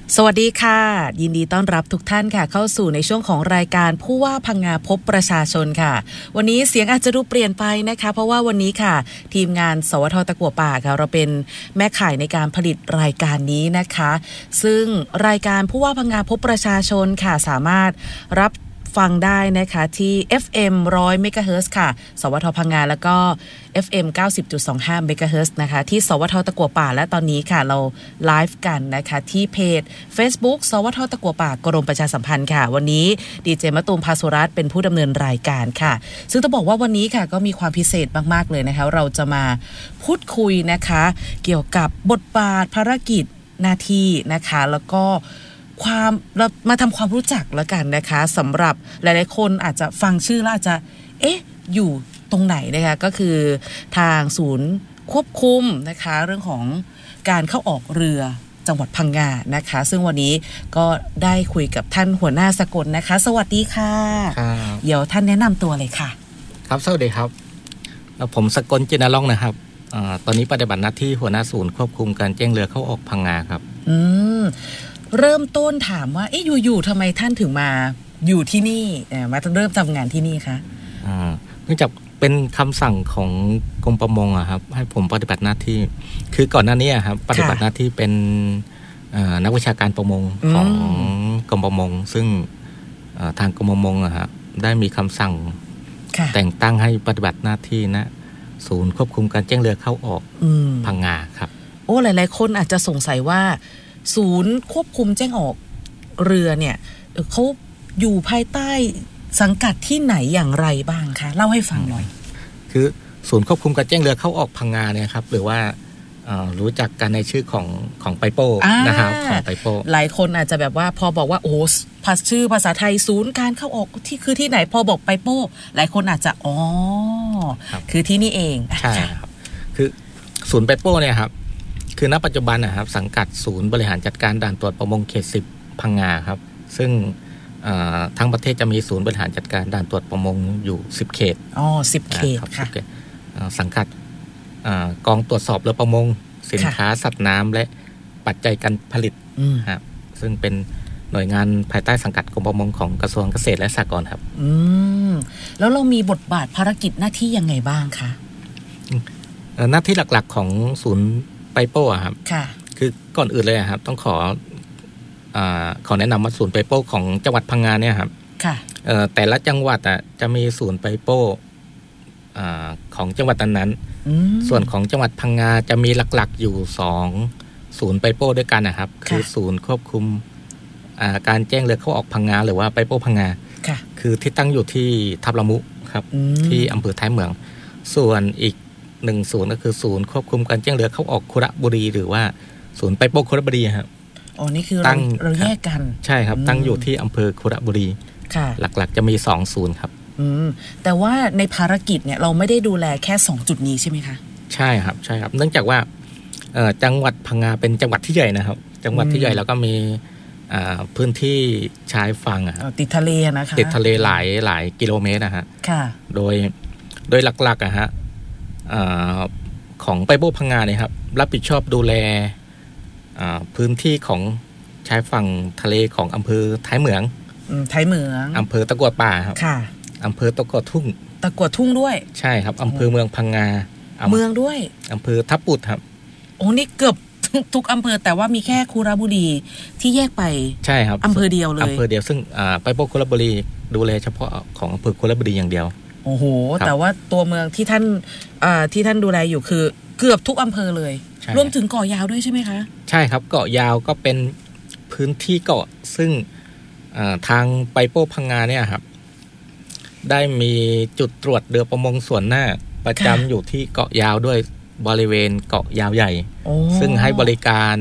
สวัสดีค่ะยินดีต้อนรับทุกท่านค่ะเข้าสู่ในช่วงของรายการผู้ว่าพังงาพบประชาชนค่ะวันนี้เสียงอาจจะดูเปลี่ยนไปนะคะเพราะว่าวันนี้ค่ะทีมงานสวท.ตะกั่วป่าค่ะเราเป็นแม่ข่ายในการผลิตรายการนี้นะคะซึ่งรายการผู้ว่าพังงาพบประชาชนค่ะสามารถรับฟังได้นะคะที่ FM 100 เมกะเฮิรตซ์ค่ะสวท.พังงาแล้วก็ FM 90.25 เมกะเฮิรตซ์นะคะที่สวท.ตะกั่วป่าและตอนนี้ค่ะเราไลฟ์กันนะคะที่เพจ Facebook สวท.ตะกั่วป่ากรมประชาสัมพันธ์ค่ะวันนี้ดีเจมะตูมพาสุรัตน์เป็นผู้ดำเนินรายการค่ะซึ่งต้องบอกว่าวันนี้ค่ะก็มีความพิเศษมากๆเลยนะคะเราจะมาพูดคุยนะคะเกี่ยวกับบทบาทภารกิจหน้าที่นะคะแล้วก็เรามาทำความรู้จักแล้วกันนะคะสำหรับหลายๆคนอาจจะฟังชื่อแล้วอาจจะอยู่ตรงไหนนะคะก็คือทางศูนย์ควบคุมนะคะเรื่องของการเข้าออกเรือจังหวัดพังงานะคะซึ่งวันนี้ก็ได้คุยกับท่านหัวหน้าสกลนะคะสวัสดีค่ะเดี๋ยวท่านแนะนำตัวเลยค่ะครับสวัสดีครับผมสกลจินรงค์นะครับตอนนี้ปฏิบัติหน้าที่หัวหน้าศูนย์ควบคุมการแจ้งเรือเข้าออกพังงาครับเริ่มต้นถามว่าอยู่ๆทำไมท่านถึงมาอยู่ที่นี่มาเริ่มทำงานที่นี่คะเนื่องจากเป็นคำสั่งของกรมประมงอะครับให้ผมปฏิบัติหน้าที่คือก่อนหน้านี้ครับปฏิบัติหน้าที่เป็นนักวิชาการประมงของกรมประมงซึ่งทางกรมประมงอะครับได้มีคำสั่งแต่งตั้งให้ปฏิบัติหน้าที่ณศูนย์ควบคุมการแจ้งเรือเข้าออกพังงาครับหลายๆคนอาจจะสงสัยว่าศูนย์ควบคุมแจ้งออกเรือเนี่ยเขาอยู่ภายใต้สังกัดที่ไหนอย่างไรบ้างคะเล่าให้ฟังหน่อยคือศูนย์ควบคุมการแจ้งเรือเข้าออกพังงาเนี่ยครับหรือว่ารู้จักกันในชื่อของไปโป้นะครับของไปโป้หลายคนอาจจะแบบว่าพอบอกว่าโอ้ชื่อภาษาไทยศูนย์การเข้าออกที่คือที่ไหนพอบอกไปโป้หลายคนอาจจะคือที่นี่เองใช่ครับคือศูนย์ไปโป้เนี่ยครับคือณปัจจุบันนะครับสังกัดศูนย์บริหารจัดการด่านตรวจประมงเขต10พังงาครับซึ่งทั้งประเทศจะมีศูนย์บริหารจัดการด่านตรวจประมงอยู่10เขต 10เขตค่ะสังกัดกองตรวจสอบเรือประมงสินค้าสัตว์น้ำและปัจจัยการผลิตครับซึ่งเป็นหน่วยงานภายใต้สังกัดกรมประมงของกระทรวงเกษตรและสหกรณ์ครับแล้วเรามีบทบาทภารกิจหน้าที่ยังไงบ้างคะหน้าที่หลักๆของศูนย์ไปโป้ครับคือก่อนอื่นเลยครับต้องขอแนะนำว่าศูนย์ไปโป้ของจังหวัดพังงาเนี่ยครับแต่ละจังหวัดจะมีศูนย์ไปโป้ของจังหวัดนั้นๆส่วนของจังหวัดพังงาจะมีหลักๆอยู่2ศูนย์ไปโป้ด้วยกันนะครับคือศูนย์ควบคุมการแจ้งเรือเข้าออกพังงาหรือว่าไปโป้พังงาคือที่ตั้งอยู่ที่ทับละมุครับที่อำเภอท้ายเมืองส่วนอีก1ศูนย์ก็คือศูนย์ควบคุมการแจ้งเรือเข้าออกคุระบุรีหรือว่าศูนย์ไปโป้คุระบุรีครับนี่คือเราแยกกันใช่ครับตั้งอยู่ที่อำเภอคุระบุรีหลักๆจะมี2ศูนย์ครับแต่ว่าในภารกิจเนี่ยเราไม่ได้ดูแลแค่2จุดนี้ใช่ไหมคะใช่ครับใช่ครับเนื่องจากว่าจังหวัดพังงาเป็นจังหวัดที่ใหญ่นะครับจังหวัดที่ใหญ่แล้วก็มีพื้นที่ชายฝั่งติดทะเลนะคะติดทะเลหลายกิโลเมตรนะฮะโดยหลักๆฮะของไปโป้พังงาเนี่ยครับรับผิดชอบดูแลพื้นที่ของชายฝั่งทะเลของอำเภอท้ายเมืองอำเภอตะกั่วป่าครับอำเภอตะกั่วทุ่งด้วยใช่ครับอำเภอเมืองพังงาเมืองด้วยอำเภอทับปุดครับนี่เกือบทุกอำเภอแต่ว่ามีแค่คุระบุรีที่แยกไปใช่ครับอำเภอเดียวเลยอำเภอเดียวซึ่งไปโป้คุระบุรีดูแลเฉพาะของอำเภอคุระบุรีอย่างเดียวแต่ว่าตัวเมืองที่ท่านดูแลอยู่คือเกือบทุกอำเภอเลยรวมถึงเกาะยาวด้วยใช่ไหมคะใช่ครับเกาะยาวก็เป็นพื้นที่เกาะซึ่งทางไปโป้พังงาเนี่ยครับได้มีจุดตรวจเรือประมงส่วนหน้าประจำอยู่ที่เกาะยาวด้วยบริเวณเกาะยาวใหญ่ซึ่งให้บริการ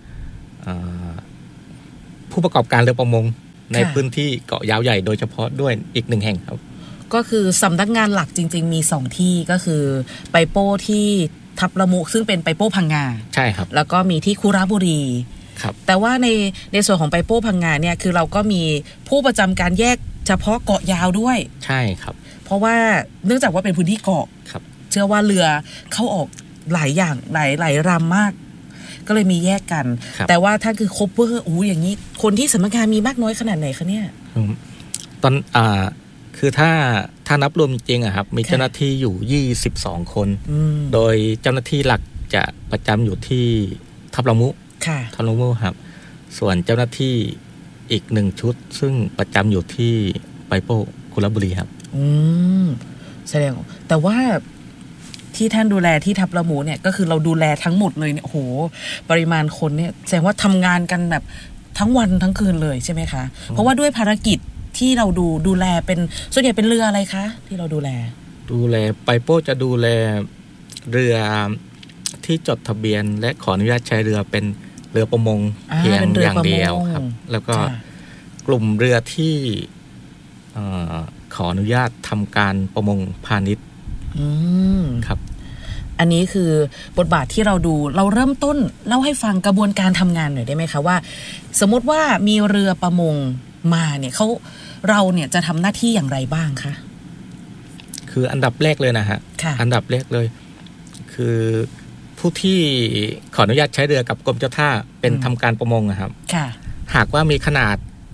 ผู้ประกอบการเรือประมงในพื้นที่เกาะยาวใหญ่โดยเฉพาะด้วยอีก1แห่งครับก็คือสำนักงานหลักจริงๆมี2ที่ก็คือไปโป้ที่ทับละมุซึ่งเป็นไปโป้พังงาใช่ครับแล้วก็มีที่คุระบุรีครับแต่ว่าในส่วนของไปโป้พังงาเนี่ยคือเราก็มีผู้ประจำการแยกเฉพาะเกาะยาวด้วยใช่ครับเพราะว่าเนื่องจากว่าเป็นพื้นที่เกาะเชื่อว่าเรือเข้าออกหลายอย่างหลายลำมากก็เลยมีแยกกันแต่ว่าถ้าคือครบเวอร์อย่างนี้คนที่สำนักงานมีมากน้อยขนาดไหนคะเนี่ยตอนคือถ้านับรวมจริงๆครับมีเจ้าหน้าที่อยู่22คนโดยเจ้าหน้าที่หลักจะประจำอยู่ที่ทับละมุทับละมุครับส่วนเจ้าหน้าที่อีก1ชุดซึ่งประจำอยู่ที่ไปโป้กุลบุรีครับแสดงแต่ว่าที่ท่านดูแลที่ทับละมุเนี่ยก็คือเราดูแลทั้งหมดเลยเนี่ยโอ้โหปริมาณคนเนี่ยแสดงว่าทำงานกันแบบทั้งวันทั้งคืนเลยใช่ไหมคะเพราะว่าด้วยภารกิจที่เราดูแลเป็นส่วนใหญ่เป็นเรืออะไรคะที่เราดูแลไปโป้จะดูแลเรือที่จดทะเบียนและขออนุญาตใช้เรือเป็นเรือประมงเพียงอย่างเดียวครับแล้วก็กลุ่มเรือที่ขออนุญาตทำการประมงพาณิชย์ครับอันนี้คือบทบาทที่เราดูเราเริ่มต้นเล่าให้ฟังกระบวนการทำงานหน่อยได้ไหมคะว่าสมมติว่ามีเรือประมงมาเนี่ยเราเนี่ยจะทำหน้าที่อย่างไรบ้างคะคืออันดับแรกเลยนะฮะอันดับแรกเลยคือผู้ที่ขออนุญาตใช้เรือกับกรมเจ้าท่าเป็นทำการประมงนะครับหากว่ามีขนาด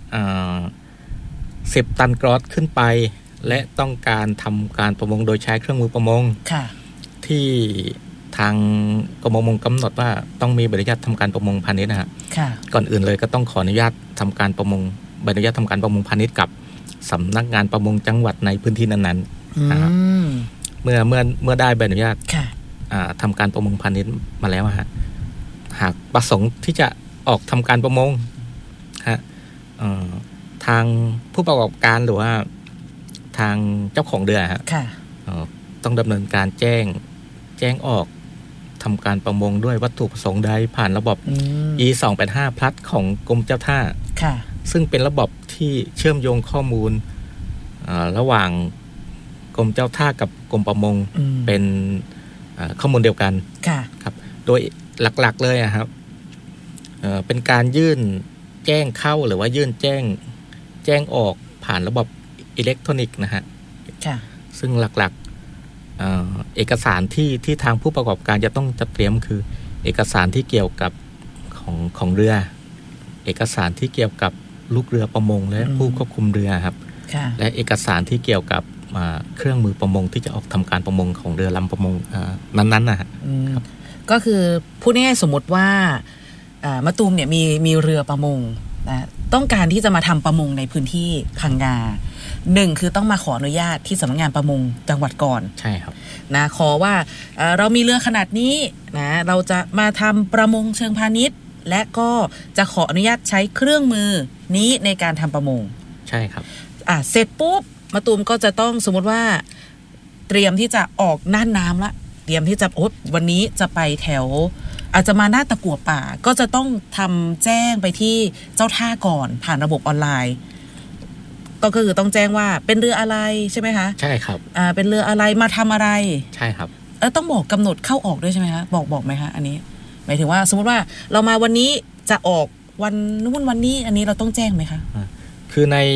10 ตันกรอสขึ้นไปและต้องการทำการประมงโดยใช้เครื่องมือประมงที่ทางกรมประมงกำหนดว่าต้องมีใบอนุญาตทำการประมงพาณิชย์นะฮะก่อนอื่นเลยก็ต้องขออนุญาตทำการประมงใบอนุญาตทำการประมงพาณิชย์กับสำนักงานประมงจังหวัดในพื้นที่นั้นๆนะครับเมื่อได้ใบอนุญาตทำการประมงพาณิชย์มาแล้วฮะหากประสงค์ที่จะออกทำการประมงฮะทางผู้ประกอบการหรือว่าทางเจ้าของเรือฮะต้องดำเนินการแจ้งออกทำการประมงด้วยวัตถุประสงค์ใดผ่านระบบ E285 พลัสของกรมเจ้าท่าซึ่งเป็นระบบที่เชื่อมโยงข้อมูลระหว่างกรมเจ้าท่ากับกรมประมงเป็นข้อมูลเดียวกันครับโดยหลักๆเลยครับเป็นการยื่นแจ้งเข้าหรือว่ายื่นแจ้งออกผ่านระบบอิเล็กทรอนิกส์นะฮะซึ่งหลักๆเอกสารที่ทางผู้ประกอบการจะต้องจัดเตรียมคือเอกสารที่เกี่ยวกับของเรือเอกสารที่เกี่ยวกับลูกเรือประมงและผู้ควบคุมเรือครับและเอกสารที่เกี่ยวกับเครื่องมือประมงที่จะออกทำการประมงของเรือลำประมงนั้นๆนะฮะก็คือพูดง่ายๆสมมติว่ามะตูมเนี่ยมีเรือประมงนะต้องการที่จะมาทำประมงในพื้นที่พังงา1คือต้องมาขออนุญาตที่สำนักงานประมงจังหวัดก่อนใช่ครับนะขอว่าเรามีเรือขนาดนี้นะเราจะมาทำประมงเชิงพาณิชย์และก็จะขออนุญาตใช้เครื่องมือนี้ในการทำประมงใช่ครับเสร็จปุ๊บมะตูมก็จะต้องสมมติว่าเตรียมที่จะออกน่านน้ำละเตรียมที่จะวันนี้จะไปแถวอาจจะมาหน้าตะกั่วป่าก็จะต้องทำแจ้งไปที่เจ้าท่าก่อนผ่านระบบออนไลน์ก็คือต้องแจ้งว่าเป็นเรืออะไรใช่ไหมคะใช่ครับเป็นเรืออะไรมาทำอะไรใช่ครับต้องบอกกำหนดเข้าออกด้วยใช่ไหมคะบอกไหมคะอันนี้หมายถึงว่าสมมติว่าเรามาวันนี้จะออกวันนู้นวันนี้อันนี้เราต้องแจ้งไหมคะคือใน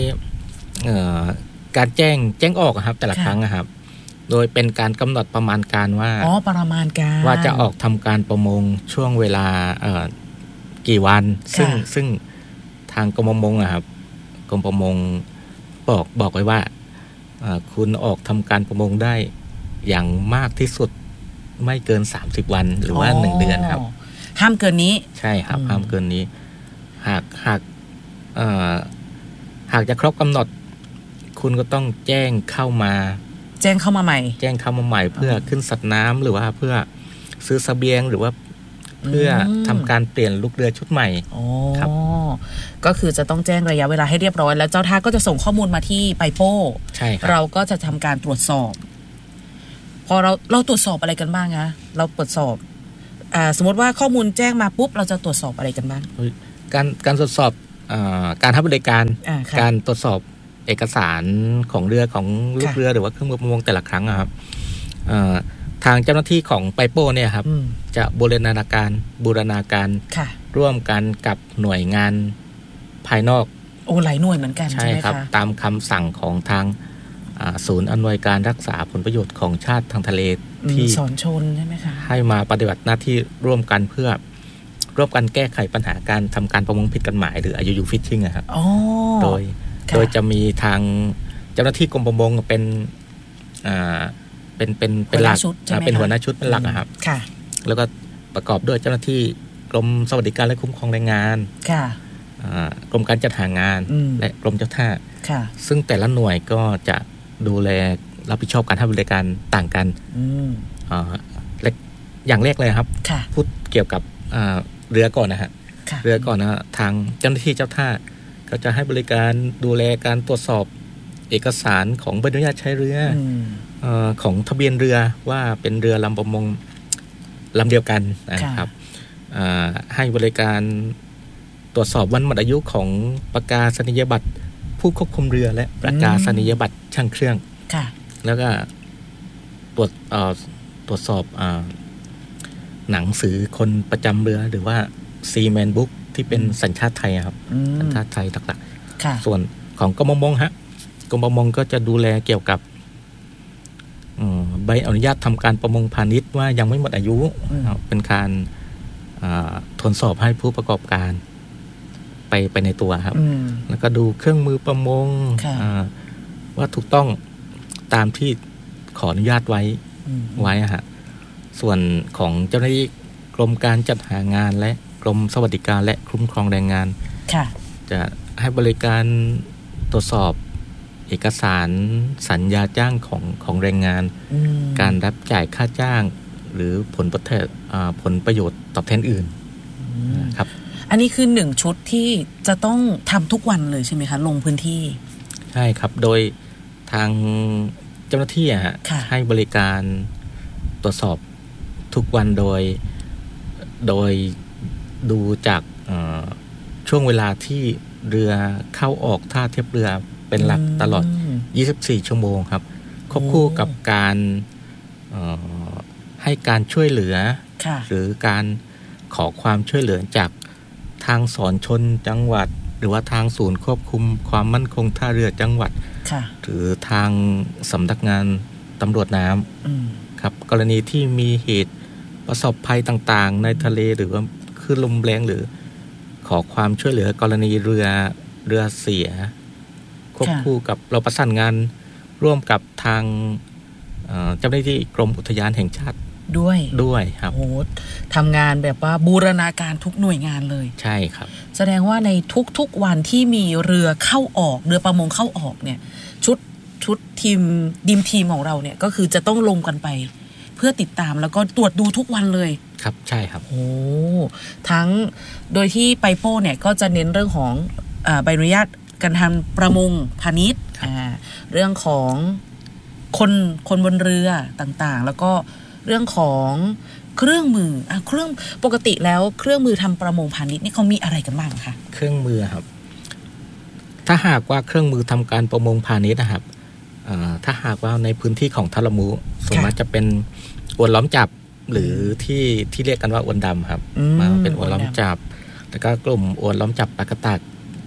การแจ้งออกครับแต่ละครั้งนะครับโดยเป็นการกำหนดประมาณการว่าประมาณการว่าจะออกทำการประมงช่วงเวลากี่วันซึ่งทางกรมประมงครับกรมประมงบอกไว้ว่าคุณออกทำการประมงได้อย่างมากที่สุดไม่เกิน30วันหรือว่า1เดือนครับห้ามเกินนี้ใช่ครับห้ามเกินนี้หากจะครบกำหนดคุณก็ต้องแจ้งเข้ามาใหม่เพื่อขึ้นสัตว์น้ำหรือว่าเพื่อซื้อเสบียงหรือว่าเพื่อทำการเปลี่ยนลูกเรือชุดใหม่ครับก็คือจะต้องแจ้งระยะเวลาให้เรียบร้อยแล้วเจ้าท่าก็จะส่งข้อมูลมาที่ไปโป้ใช่ครับเราก็จะทำการตรวจสอบพอเราตรวจสอบอะไรกันบ้างคะเราตรวจสอบสมมติว่าข้อมูลแจ้งมาปุ๊บเราจะตรวจสอบอะไรกันบ้างการตรวจสอบการให้บริการการตรวจสอบเอกสารของเรือของลูกเรือหรือว่าเครื่องมือประมงแต่ละครั้งครับทางเจ้าหน้าที่ของไปโป้เนี่ยครับจะบูรณาการร่วมกันกับหน่วยงานภายนอกหลายหน่วยเหมือนกันใช่ไหมครับตามคำสั่งของทางศูนย์อำนวยการรักษาผลประโยชน์ของชาติทางทะเลที่สอนชนใช่ไหมคะให้มาปฏิบัติหน้าที่ร่วมกันเพื่อร่วมกันแก้ไขปัญหาการทำการประมงผิดกฎหมายหรือ IUU Fishing อะครับโดยจะมีทางเจ้าหน้าที่กรมประมงเป็นหลักเป็นหัวหน้าชุดเป็นหลักนะครับแล้วก็ประกอบด้วยเจ้าหน้าที่กรมสวัสดิการและคุ้มครองแรงงานกรมการจัดหางานและกรมเจ้าท่าซึ่งแต่ละหน่วยก็จะดูแลรับผิดชอบการให้บริการต่างกันอย่างแรกเลยครับพูดเกี่ยวกับเรือก่อนนะฮะเรือก่อนนะทางเจ้าหน้าที่เจ้าท่าก็จะให้บริการดูแลการตรวจสอบเอกสารของใบอนุญาตใช้เรือของทะเบียนเรือว่าเป็นเรือลำประมงลำเดียวกันนะครับให้บริการตรวจสอบวันหมดอายุของประกาศนียบัตรผู้ควบคุมเรือและประกาศนียบัตรช่างเครื่องแล้วก็ตรวจสอบหนังสือคนประจำเรือหรือว่า Seaman Book ที่เป็นสัญชาติไทยครับสัญชาติไทยหลักๆส่วนของกรมประมงฮะกรมประมงก็จะดูแลเกี่ยวกับใบอนุญาตทำการประมงพาณิชย์ว่ายังไม่หมดอายุเป็นการทดสอบให้ผู้ประกอบการไปในตัวครับแล้วก็ดูเครื่องมือประมงว่าถูกต้องตามที่ขออนุญาตไว้ฮะส่วนของเจ้าหน้าที่กรมการจัดหางานและกรมสวัสดิการและคุ้มครองแรงงานจะให้บริการตรวจสอบเอกสารสัญญาจ้างของแรงงานการรับจ่ายค่าจ้างหรือผลประโยชน์ตอบแทนอื่นครับอันนี้คือ1ชุดที่จะต้องทำทุกวันเลยใช่ไหมคะลงพื้นที่ใช่ครับโดยทางเจ้าหน้าที่ให้บริการตรวจสอบทุกวันโดยดูจากช่วงเวลาที่เรือเข้าออกท่าเทียบเรือเป็นหลักตลอด24ชั่วโมงครับควบคู่กับการให้การช่วยเหลือหรือการขอความช่วยเหลือจากทางสอนชนจังหวัดหรือว่าทางศูนย์ควบคุมความมั่นคงท่าเรือจังหวัดหรือทางสำนักงานตำรวจน้ำครับกรณีที่มีเหตุประสบภัยต่างๆในทะเลหรือว่าคลื่นลมแรงหรือขอความช่วยเหลือกรณีเรือเสียควบคู่กับเราประสานงานร่วมกับทางเจ้าหน้าที่กรมอุทยานแห่งชาติด้วยครับโอ้ทำงานแบบว่าบูรณาการทุกหน่วยงานเลยใช่ครับแสดงว่าในทุกวันที่มีเรือเข้าออกเรือประมงเข้าออกเนี่ยชุดทีมของเราเนี่ยก็คือจะต้องลงกันไปเพื่อติดตามแล้วก็ตรวจดูทุกวันเลยครับใช่ครับโอ้ทั้งโดยที่ไปโป้เนี่ยก็จะเน้นเรื่องของใบอนุญาตการทำประมงพาณิชย์เรื่องของคนบนเรือต่างๆแล้วก็เรื่องของเครื่องมือเครื่องปกติแล้วเครื่องมือทำประมงพาณิชย์นี่เขามีอะไรกันบ้างคะเครื่องมือครับถ้าหากว่าเครื่องมือทำการประมงพาณิชย์นะครับถ้าหากว่าในพื้นที่ของทะเลมูส่วนมากจะเป็นอวนล้อมจับหรือที่เรียกกันว่าอวนดำครับมาเป็นอวนล้อมจับแล้วก็กลุ่มอวนล้อมจับปลากระตัก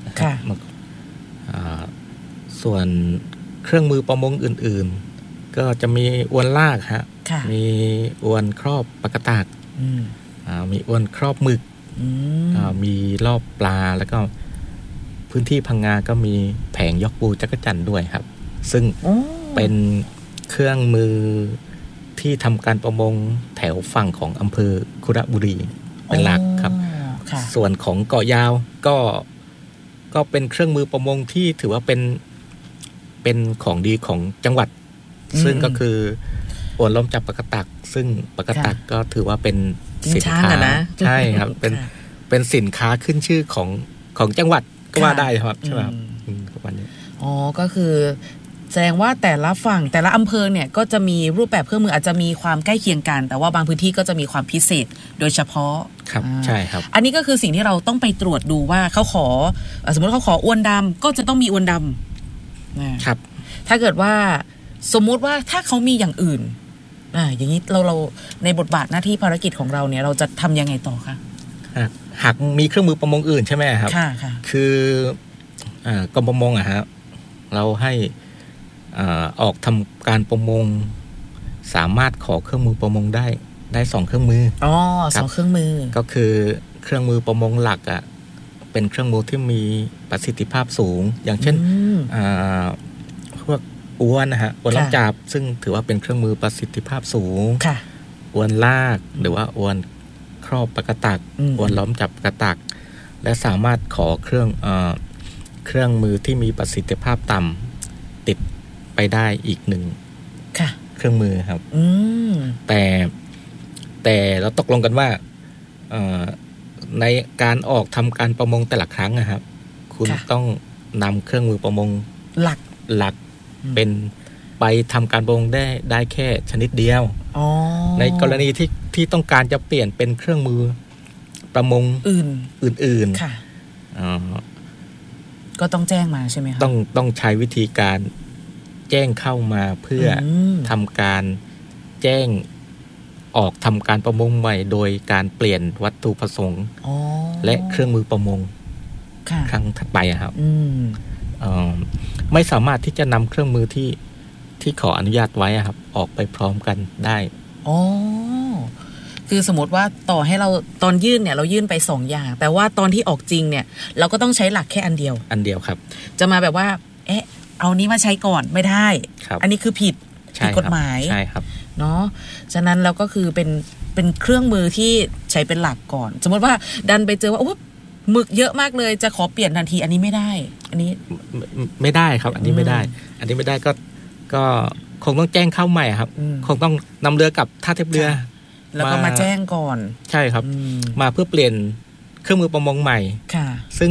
ส่วนเครื่องมือประมงอื่นๆก็จะมีอวนลากฮะมีอวนครอบปลากระตักมีอวนครอบหมึกมีรอบปลาแล้วก็พื้นที่พังงาก็มีแผงยกปูจักรจั่นด้วยครับซึ่งเป็นเครื่องมือที่ทำการประมงแถวฝั่งของอำเภอคุระบุรีเป็นหลักครับส่วนของเกาะยาวก็เป็นเครื่องมือประมงที่ถือว่าเป็นของดีของจังหวัดซึ่งก็คืออวนล้อมจับปลากระตักซึ่งปลากระตักก็ถือว่าเป็นสินค้าใช่ครับเป็นสินค้าขึ้นชื่อของจังหวัดก็ว่าได้ครับใช่ไหมครับวันนี้ก็คือแสดงว่าแต่ละฝั่งแต่ละอำเภอเนี่ยก็จะมีรูปแบบเครื่องมืออาจจะมีความใกล้เคียงกันแต่ว่าบางพื้นที่ก็จะมีความพิเศษโดยเฉพาะครับใช่ครับอันนี้ก็คือสิ่งที่เราต้องไปตรวจดูว่าเขาขอสมมติเขาขออวนดำก็จะต้องมีอวนดำครับถ้าเกิดว่าสมมุติว่าถ้าเขามีอย่างอื่นอย่างนี้เราในบทบาทหน้าที่ภารกิจของเราเนี่ยเราจะทำยังไงต่อคะหากมีเครื่องมือประมงอื่นใช่ไหมครับคือกรมประมงครับเราให้ออกทำการประมงสามารถขอเครื่องมือประมงได้2เครื่องมือ 2เครื่องมือก็คือเคเครื่องมือประมงหลักอ่ะเป็นเครื่องมือที่มีประสิทธิภาพสูงอย่างเช่นพวกอวนนะฮะอวนล้อมจับซึ่งถือว่าเป็นเครื่องมือประสิทธิภาพสูงอวนลากหรือว่าอวนครอบปลากระตักอวนล้อมจับกระตักและสามารถขอเครื่องมือที่มีประสิทธิภาพต่ำติดไปได้อีกหนึ่งเครื่องมือครับแต่เราตกลงกันว่าในการออกทำการประมงแต่ละครั้งนะครับคุณต้องนำเครื่องมือประมงหลักเป็นไปทำการประมงได้แค่ชนิดเดียวในกรณีที่ต้องการจะเปลี่ยนเป็นเครื่องมือประมงอื่นก็ต้องแจ้งมาใช่ไหมคะต้องใช้วิธีการแจ้งเข้ามาเพื่อทำการแจ้งออกทำการประมงใหม่โดยการเปลี่ยนวัตถุประสงค์และเครื่องมือประมงครั้งถัดไปครับไม่สามารถที่จะนำเครื่องมือที่ขออนุญาตไว้ครับออกไปพร้อมกันได้คือสมมติว่าต่อให้เราตอนยื่นเนี่ยเรายื่นไป2อย่างแต่ว่าตอนที่ออกจริงเนี่ยเราก็ต้องใช้หลักแค่อันเดียวครับจะมาแบบว่าเอานี้มาใช้ก่อนไม่ได้อันนี้คือผิดกฎหมายใช่ครับเนาะฉะนั้นเราก็คือเป็นเครื่องมือที่ใช้เป็นหลักก่อนสมมติว่าดันไปเจอว่าหมึกเยอะมากเลยจะขอเปลี่ยนทันทีอันนี้ไม่ได้อันนี้ไม่ได้ครับอันนี้ไม่ได้ก็คงต้องแจ้งเข้าใหม่ครับคงต้องนำเรือกับท่าเทียบเรือแล้วก็มาแจ้งก่อนใช่ครับมาเพื่อเปลี่ยนเครื่องมือประมงใหม่ซึ่ง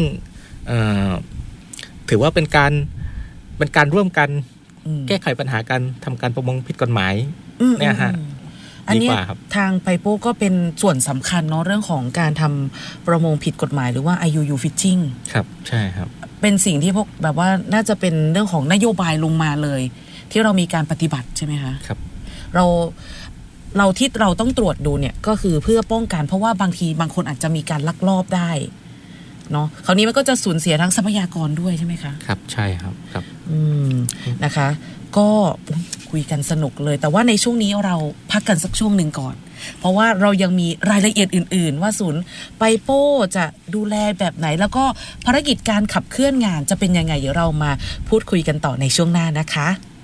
ถือว่าเป็นการร่วมกันแก้ไขปัญหาการทำการประมงผิดกฎหมายเนี่ยฮะอันนี้ทางไพโป้ก็เป็นส่วนสำคัญเนาะเรื่องของการทำประมงผิดกฎหมายหรือว่า IUU Fishing ครับใช่ครับเป็นสิ่งที่พวกแบบว่าน่าจะเป็นเรื่องของนโยบายลงมาเลยที่เรามีการปฏิบัติใช่ไหมคะครับเราที่เราต้องตรวจดูเนี่ยก็คือเพื่อป้องกันเพราะว่าบางคนอาจจะมีการลักลอบได้เนาะคราวนี้มันก็จะสูญเสียทั้งทรัพยากรด้วยใช่ไหมคะครับใช่ครับนะคะก็คุยกันสนุกเลยแต่ว่าในช่วงนี้เราพักกันสักช่วงหนึ่งก่อนเพราะว่าเรายังมีรายละเอียดอื่นๆว่าศูนย์ไพโป้จะดูแลแบบไหนแล้วก็ภารกิจการขับเคลื่อนงานจะเป็นยังไงเดี๋ยวเรามาพูดคุยกันต่อในช่วงหน้านะคะ